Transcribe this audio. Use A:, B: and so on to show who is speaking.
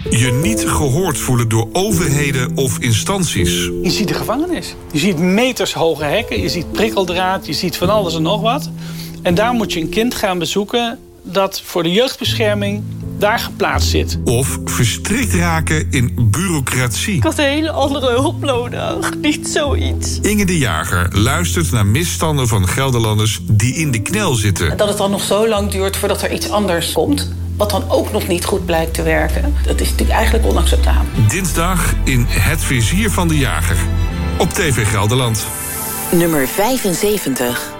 A: Je niet gehoord voelen door overheden of instanties.
B: Je ziet de gevangenis. Je ziet metershoge hekken, je ziet prikkeldraad, je ziet van alles en nog wat. En daar moet je een kind gaan bezoeken dat voor de jeugdbescherming daar geplaatst zit.
A: Of verstrikt raken in bureaucratie.
C: Ik had een hele andere hulp nodig, niet zoiets.
A: Inge de Jager luistert naar misstanden van Gelderlanders die in de knel zitten.
D: Dat het dan nog zo lang duurt voordat er iets anders komt, wat dan ook nog niet goed blijkt te werken, dat is natuurlijk eigenlijk onacceptabel.
A: Dinsdag in Het Vizier van de Jager. Op TV Gelderland.
E: Nummer 75.